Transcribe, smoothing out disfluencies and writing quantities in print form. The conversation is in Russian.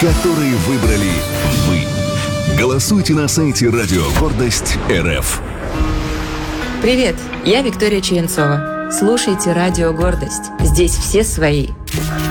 который выбрали вы. Голосуйте на сайте Радио Гордость РФ. Привет, я Виктория Черенцова. Слушайте Радио Гордость. Здесь все свои.